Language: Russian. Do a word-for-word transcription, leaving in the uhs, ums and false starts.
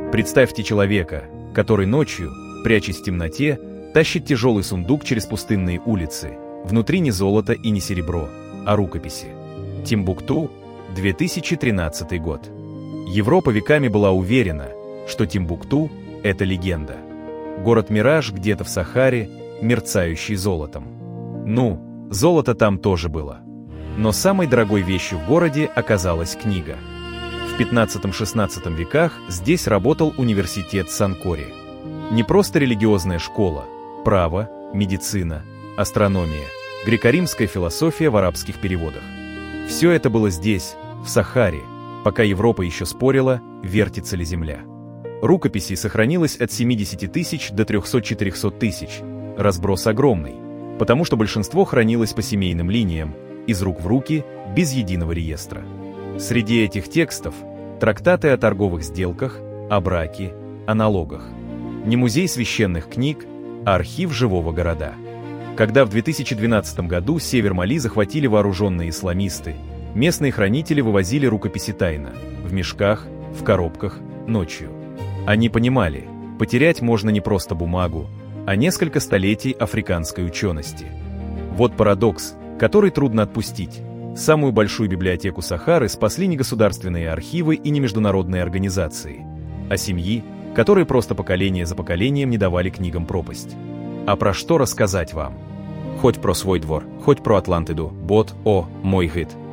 Представьте человека, который ночью, прячась в темноте, тащит тяжелый сундук через пустынные улицы. Внутри не золото и не серебро, а рукописи. Тимбукту, две тысячи тринадцатый год. Европа веками была уверена, что Тимбукту – это легенда. Город-мираж где-то в Сахаре, мерцающий золотом. Ну, золото там тоже было. Но самой дорогой вещью в городе оказалась книга. В пятнадцатом-шестнадцатом веках здесь работал университет Санкори. Не просто религиозная школа, право, медицина, астрономия, греко-римская философия в арабских переводах. Все это было здесь, в Сахаре, пока Европа еще спорила, вертится ли Земля. Рукописей сохранилось от семидесяти тысяч до трёхсот-четырёхсот тысяч. Разброс огромный, потому что большинство хранилось по семейным линиям, из рук в руки, без единого реестра. Среди этих текстов трактаты о торговых сделках, о браке, о налогах. Не музей священных книг, а архив живого города. Когда в две тысячи двенадцатом году север Мали захватили вооруженные исламисты, местные хранители вывозили рукописи тайно, в мешках, в коробках, ночью. Они понимали, потерять можно не просто бумагу, а несколько столетий африканской учености. Вот парадокс, который трудно отпустить. Самую большую библиотеку Сахары спасли не государственные архивы и не международные организации, а семьи, которые просто поколение за поколением не давали книгам пропасть. А про что рассказать вам? Хоть про свой двор, хоть про Атлантиду, бот, о, мой гид.